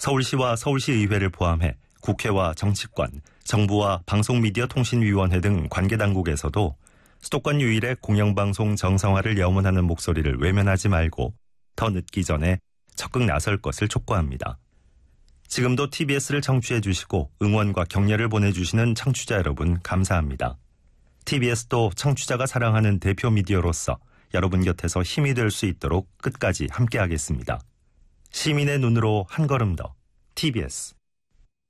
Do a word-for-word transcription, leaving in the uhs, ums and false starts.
서울시와 서울시의회를 포함해 국회와 정치권, 정부와 방송미디어통신위원회 등 관계당국에서도 수도권 유일의 공영방송 정상화를 염원하는 목소리를 외면하지 말고 더 늦기 전에 적극 나설 것을 촉구합니다. 지금도 티비에스를 청취해 주시고 응원과 격려를 보내주시는 청취자 여러분 감사합니다. 티비에스도 청취자가 사랑하는 대표 미디어로서 여러분 곁에서 힘이 될 수 있도록 끝까지 함께하겠습니다. 시민의 눈으로 한 걸음 더 티비에스